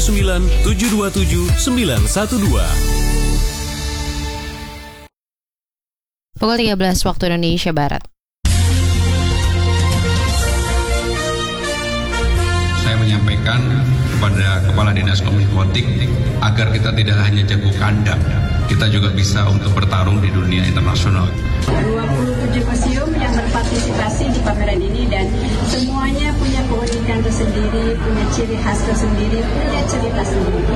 089 727 912. Pukul 13 waktu Indonesia Barat. Saya menyampaikan kepada Kepala Dinas Kominfotik agar kita tidak hanya jago kandang, kita juga bisa untuk bertarung di dunia internasional. 27 museum yang berpartisipasi di pameran ini dan semuanya punya keunikan tersendiri, punya ciri khas tersendiri, punya cerita sendiri.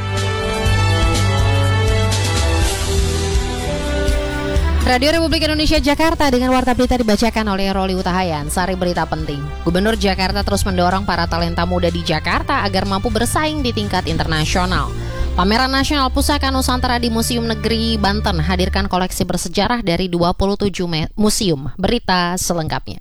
Radio Republik Indonesia Jakarta dengan warta berita dibacakan oleh Roli Utahayan. Sari berita penting. Gubernur Jakarta terus mendorong para talenta muda di Jakarta agar mampu bersaing di tingkat internasional. Pameran Nasional Pusaka Nusantara di Museum Negeri Banten hadirkan koleksi bersejarah dari 27 museum. Berita selengkapnya.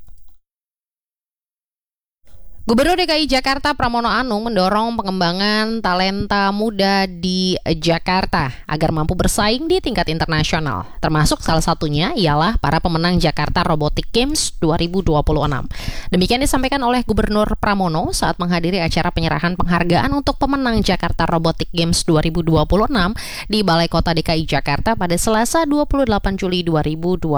Gubernur DKI Jakarta Pramono Anung mendorong pengembangan talenta muda di Jakarta agar mampu bersaing di tingkat internasional. Termasuk salah satunya ialah para pemenang Jakarta Robotic Games 2026. Demikian disampaikan oleh Gubernur Pramono saat menghadiri acara penyerahan penghargaan untuk pemenang Jakarta Robotic Games 2026 di Balai Kota DKI Jakarta pada Selasa 28 Juli 2026.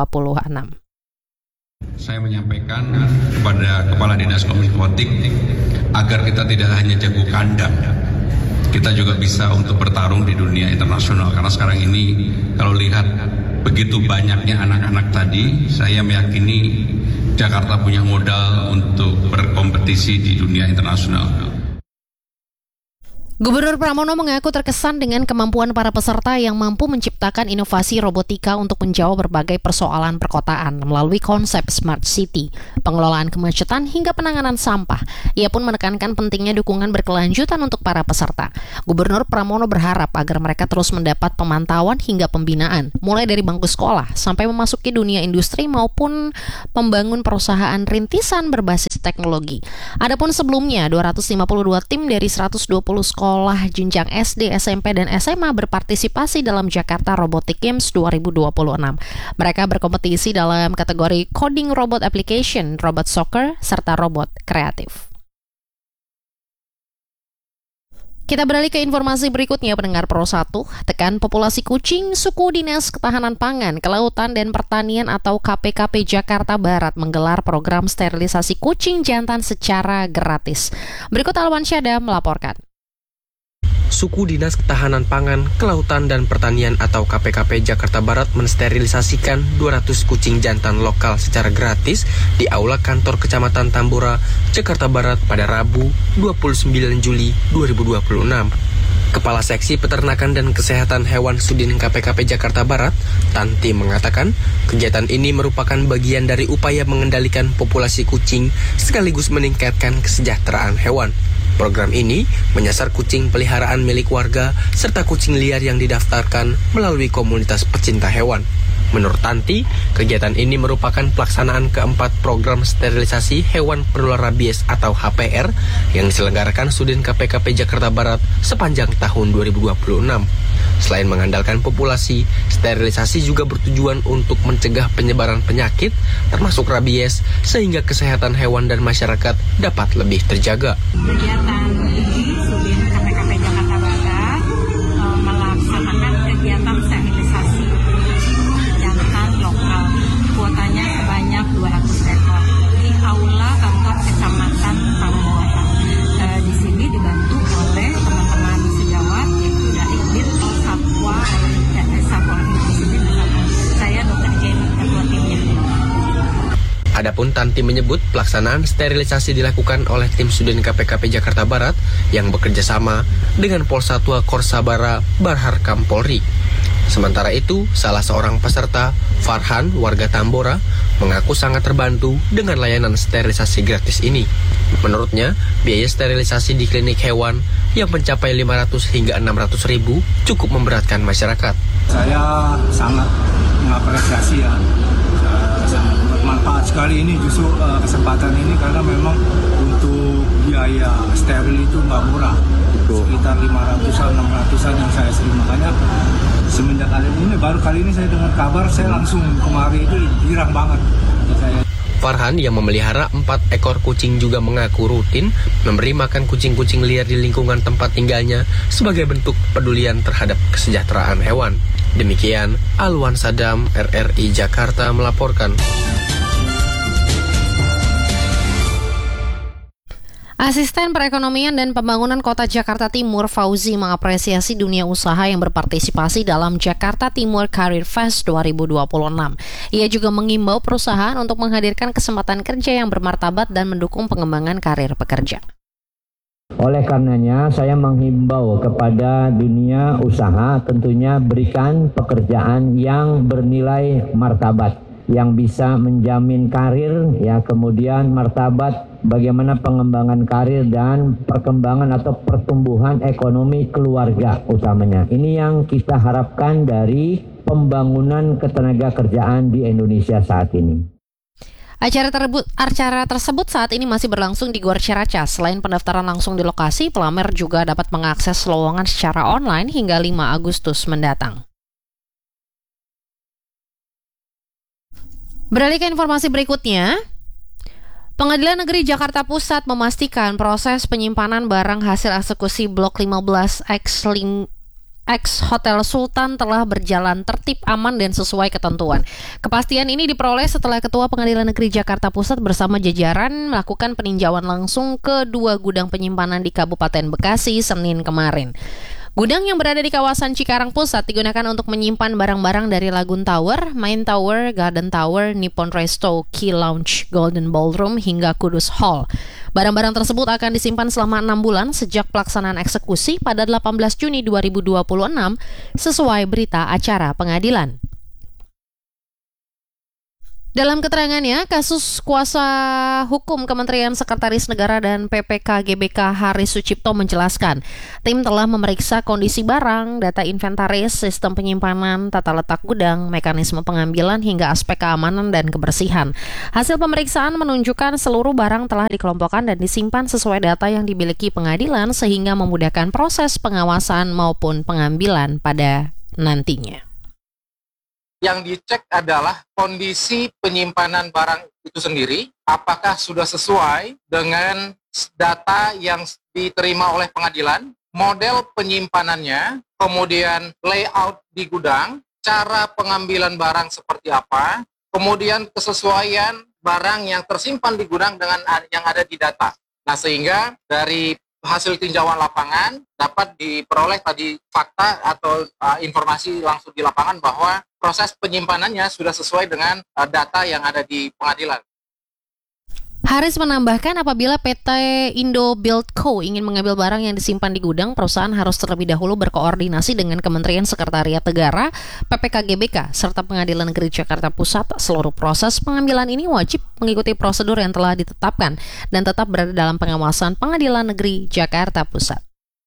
Saya menyampaikan kepada Kepala Dinas Kominfotik agar kita tidak hanya jago kandang, kita juga bisa untuk bertarung di dunia internasional. Karena sekarang ini kalau lihat begitu banyaknya anak-anak tadi, saya meyakini Jakarta punya modal untuk berkompetisi di dunia internasional. Gubernur Pramono mengaku terkesan dengan kemampuan para peserta yang mampu menciptakan inovasi robotika untuk menjawab berbagai persoalan perkotaan melalui konsep Smart City, pengelolaan kemacetan hingga penanganan sampah. Ia pun menekankan pentingnya dukungan berkelanjutan untuk para peserta. Gubernur Pramono berharap agar mereka terus mendapat pemantauan hingga pembinaan, mulai dari bangku sekolah sampai memasuki dunia industri maupun membangun perusahaan rintisan berbasis teknologi. Adapun sebelumnya, 252 tim dari 120 sekolah jenjang SD, SMP, dan SMA berpartisipasi dalam Jakarta Robotic Games 2026. Mereka berkompetisi dalam kategori coding robot application, robot soccer, serta robot kreatif. Kita beralih ke informasi berikutnya, pendengar Pro 1. Tekan populasi kucing, suku Dinas Ketahanan Pangan, Kelautan dan Pertanian atau KPKP Jakarta Barat menggelar program sterilisasi kucing jantan secara gratis. Berikut Alwan Syada melaporkan. Suku Dinas Ketahanan Pangan, Kelautan dan Pertanian atau KPKP Jakarta Barat mensterilisikan 200 kucing jantan lokal secara gratis di Aula Kantor Kecamatan Tambora, Jakarta Barat pada Rabu 29 Juli 2026. Kepala Seksi Peternakan dan Kesehatan Hewan Sudin KPKP Jakarta Barat, Tanti mengatakan, kegiatan ini merupakan bagian dari upaya mengendalikan populasi kucing sekaligus meningkatkan kesejahteraan hewan. Program ini menyasar kucing peliharaan milik warga serta kucing liar yang didaftarkan melalui komunitas pecinta hewan. Menurut Tanti, kegiatan ini merupakan pelaksanaan keempat program sterilisasi hewan penular rabies atau HPR yang diselenggarakan Sudin KPKP Jakarta Barat sepanjang tahun 2026. Selain mengandalkan populasi, sterilisasi juga bertujuan untuk mencegah penyebaran penyakit, termasuk rabies, sehingga kesehatan hewan dan masyarakat dapat lebih terjaga. Kegiatan ini Sudin KPKP Jakarta Barat melaksanakan kegiatan sterilisasi jantan lokal. Kuotanya sebanyak 200 ekor di Aula Kantor Kecamatan Tambora. Di sini dibantu oleh teman-teman sejawat yaitu dari Dirto Satwa dan Satwa di sini bersama saya Dr. Jenny, ketua timnya. Adapun Tanti menyebut pelaksanaan sterilisasi dilakukan oleh tim Sudin KPKP Jakarta Barat yang bekerja sama dengan Polsatwa Korsabara Barharkam Polri. Sementara itu, salah seorang peserta, Farhan, warga Tambora, mengaku sangat terbantu dengan layanan sterilisasi gratis ini. Menurutnya, biaya sterilisasi di klinik hewan yang mencapai 500 hingga 600 ribu cukup memberatkan masyarakat. Saya sangat mengapresiasi ya, sangat bermanfaat sekali ini justru kesempatan ini karena memang untuk biaya steril itu nggak murah. Sekitar 500-an, 600-an yang saya sering, makanya semenjak ada ini, baru kali ini saya dengar kabar, saya langsung kemari itu girang banget. Farhan yang memelihara 4 ekor kucing juga mengaku rutin memberi makan kucing-kucing liar di lingkungan tempat tinggalnya sebagai bentuk pedulian terhadap kesejahteraan hewan. Demikian, Alwan Sadam, RRI Jakarta melaporkan. Asisten Perekonomian dan Pembangunan Kota Jakarta Timur Fauzi mengapresiasi dunia usaha yang berpartisipasi dalam Jakarta Timur Career Fest 2026. Ia juga mengimbau perusahaan untuk menghadirkan kesempatan kerja yang bermartabat dan mendukung pengembangan karir pekerja. Oleh karenanya, saya menghimbau kepada dunia usaha tentunya berikan pekerjaan yang bernilai martabat, yang bisa menjamin karir, kemudian martabat, bagaimana pengembangan karir dan perkembangan atau pertumbuhan ekonomi keluarga utamanya. Ini yang kita harapkan dari pembangunan ketenaga kerjaan di Indonesia saat ini. Acara tersebut saat ini masih berlangsung di Gor Ciracas. Selain pendaftaran langsung di lokasi, pelamar juga dapat mengakses lowongan secara online hingga 5 Agustus mendatang. Beralih ke informasi berikutnya, Pengadilan Negeri Jakarta Pusat memastikan proses penyimpanan barang hasil eksekusi Blok 15 X Hotel Sultan telah berjalan tertib, aman, dan sesuai ketentuan. Kepastian ini diperoleh setelah Ketua Pengadilan Negeri Jakarta Pusat bersama jajaran melakukan peninjauan langsung ke 2 gudang penyimpanan di Kabupaten Bekasi Senin kemarin. Gudang yang berada di kawasan Cikarang Pusat digunakan untuk menyimpan barang-barang dari Lagoon Tower, Main Tower, Garden Tower, Nippon Resto, Key Lounge, Golden Ballroom, hingga Kudus Hall. Barang-barang tersebut akan disimpan selama 6 bulan sejak pelaksanaan eksekusi pada 18 Juni 2026 sesuai berita acara pengadilan. Dalam keterangannya, kasus kuasa hukum Kementerian Sekretaris Negara dan PPK GBK Haris Sucipto menjelaskan, tim telah memeriksa kondisi barang, data inventaris, sistem penyimpanan, tata letak gudang, mekanisme pengambilan hingga aspek keamanan dan kebersihan. Hasil pemeriksaan menunjukkan seluruh barang telah dikelompokkan dan disimpan sesuai data yang dimiliki pengadilan sehingga memudahkan proses pengawasan maupun pengambilan pada nantinya. Yang dicek adalah kondisi penyimpanan barang itu sendiri, apakah sudah sesuai dengan data yang diterima oleh pengadilan, model penyimpanannya, kemudian layout di gudang, cara pengambilan barang seperti apa, kemudian kesesuaian barang yang tersimpan di gudang dengan yang ada di data. Nah, sehingga dari hasil tinjauan lapangan dapat diperoleh tadi fakta atau informasi langsung di lapangan bahwa proses penyimpanannya sudah sesuai dengan data yang ada di pengadilan. Haris menambahkan apabila PT Indo Build Co. ingin mengambil barang yang disimpan di gudang, perusahaan harus terlebih dahulu berkoordinasi dengan Kementerian Sekretariat Negara, PPK GBK, serta Pengadilan Negeri Jakarta Pusat. Seluruh proses pengambilan ini wajib mengikuti prosedur yang telah ditetapkan dan tetap berada dalam pengawasan Pengadilan Negeri Jakarta Pusat.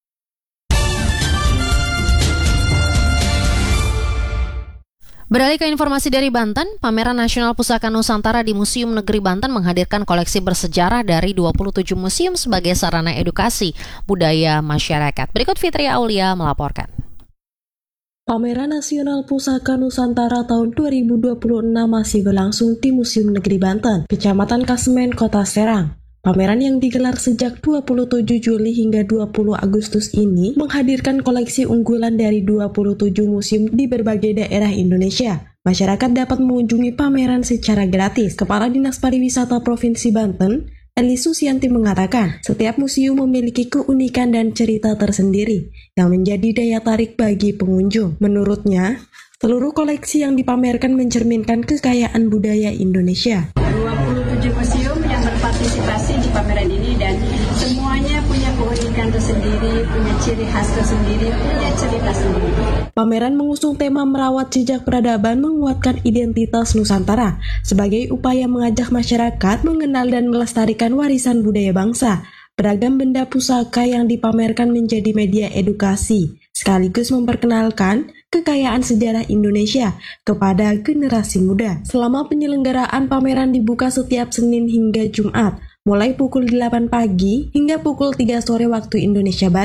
Beralih ke informasi dari Banten, Pameran Nasional Pusaka Nusantara di Museum Negeri Banten menghadirkan koleksi bersejarah dari 27 museum sebagai sarana edukasi budaya masyarakat. Berikut Fitri Aulia melaporkan. Pameran Nasional Pusaka Nusantara tahun 2026 masih berlangsung di Museum Negeri Banten, Kecamatan Kasemen, Kota Serang. Pameran yang digelar sejak 27 Juli hingga 20 Agustus ini menghadirkan koleksi unggulan dari 27 museum di berbagai daerah Indonesia. Masyarakat dapat mengunjungi pameran secara gratis. Kepala Dinas Pariwisata Provinsi Banten, Eli Susianti mengatakan, setiap museum memiliki keunikan dan cerita tersendiri yang menjadi daya tarik bagi pengunjung. Menurutnya, seluruh koleksi yang dipamerkan mencerminkan kekayaan budaya Indonesia. 27 museum yang berpartisipasi di pameran ini dan semuanya punya keunikan tersendiri, punya ciri khas tersendiri, punya cerita sendiri. Pameran mengusung tema merawat jejak peradaban menguatkan identitas Nusantara sebagai upaya mengajak masyarakat mengenal dan melestarikan warisan budaya bangsa. Beragam benda pusaka yang dipamerkan menjadi media edukasi, sekaligus memperkenalkan kekayaan sejarah Indonesia kepada generasi muda. Selama penyelenggaraan pameran dibuka setiap Senin hingga Jumat, mulai pukul 8 pagi hingga pukul 3 sore waktu Indonesia Barat.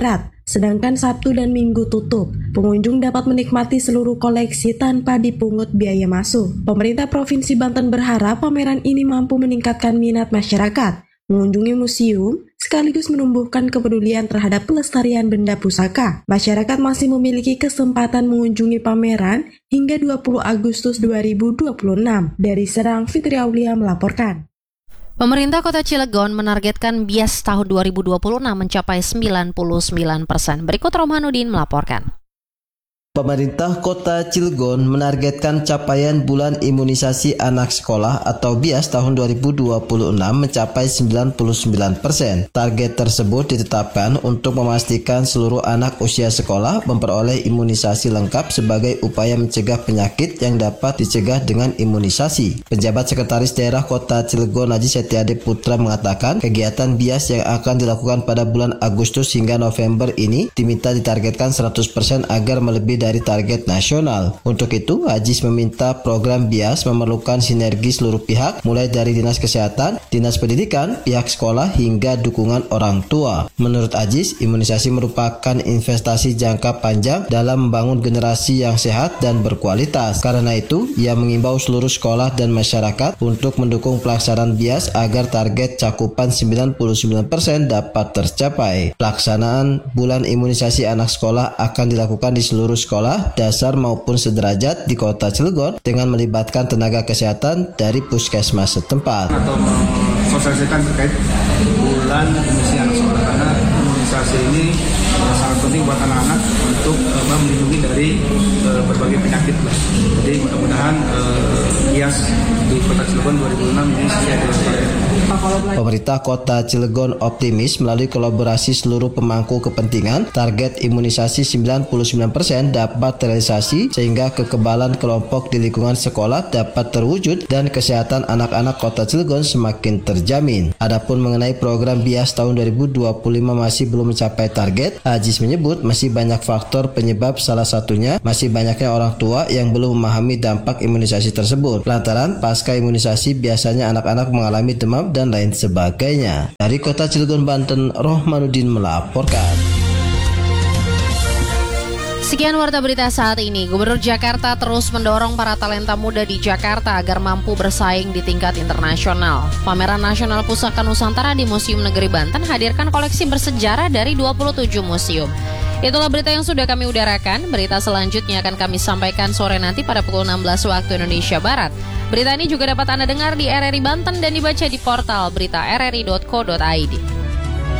sedangkan Sabtu dan Minggu tutup. Pengunjung dapat menikmati seluruh koleksi tanpa dipungut biaya masuk. Pemerintah Provinsi Banten berharap pameran ini mampu meningkatkan minat masyarakat mengunjungi museum, sekaligus menumbuhkan kepedulian terhadap pelestarian benda pusaka. Masyarakat masih memiliki kesempatan mengunjungi pameran hingga 20 Agustus 2026. Dari Serang, Fitri Aulia melaporkan. Pemerintah Kota Cilegon menargetkan bias tahun 2026 mencapai 99%. Berikut Romanudin melaporkan. Pemerintah Kota Cilegon menargetkan capaian bulan imunisasi anak sekolah atau BIAS tahun 2026 mencapai 99%. Target tersebut ditetapkan untuk memastikan seluruh anak usia sekolah memperoleh imunisasi lengkap sebagai upaya mencegah penyakit yang dapat dicegah dengan imunisasi. Penjabat Sekretaris Daerah Kota Cilegon Haji Setiade Putra mengatakan kegiatan BIAS yang akan dilakukan pada bulan Agustus hingga November ini diminta ditargetkan 100% agar melebihi dari target nasional. Untuk itu, Ajis meminta program BIAS memerlukan sinergi seluruh pihak, mulai dari Dinas Kesehatan, Dinas Pendidikan, pihak sekolah, hingga dukungan orang tua. Menurut Ajis, imunisasi merupakan investasi jangka panjang dalam membangun generasi yang sehat dan berkualitas. Karena itu, ia mengimbau seluruh sekolah dan masyarakat untuk mendukung pelaksanaan BIAS agar target cakupan 99% dapat tercapai. Pelaksanaan bulan imunisasi anak sekolah akan dilakukan di seluruh sekolah dasar maupun sederajat di Kota Cilegon dengan melibatkan tenaga kesehatan dari puskesmas setempat. Atau mensosialisasikan terkait bulan imunisasi anak sekolah, karena imunisasi ini sangat penting buat anak-anak untuk melindungi dari berbagai penyakit. Jadi mudah-mudahan BIAS di Kota Cilegon 2006 ini sesuai dengan target. Pemerintah Kota Cilegon optimis melalui kolaborasi seluruh pemangku kepentingan, target imunisasi 99% dapat terrealisasi sehingga kekebalan kelompok di lingkungan sekolah dapat terwujud dan kesehatan anak-anak Kota Cilegon semakin terjamin. Adapun mengenai program BIAS tahun 2025 masih belum mencapai target, Ajis menyebut masih banyak faktor penyebab, salah satunya masih banyaknya orang tua yang belum memahami dampak imunisasi tersebut. Lantaran pasca imunisasi biasanya anak-anak mengalami demam dan lain sebagainya. Dari Kota Cilegon, Banten, Rohmanuddin melaporkan. Sekian warta berita saat ini. Gubernur Jakarta terus mendorong para talenta muda di Jakarta agar mampu bersaing di tingkat internasional. Pameran Nasional Pusaka Nusantara di Museum Negeri Banten hadirkan koleksi bersejarah dari 27 museum. Itulah berita yang sudah kami udarakan. Berita selanjutnya akan kami sampaikan sore nanti pada pukul 16 waktu Indonesia Barat. Berita ini juga dapat Anda dengar di RRI Banten dan dibaca di portal berita rri.co.id.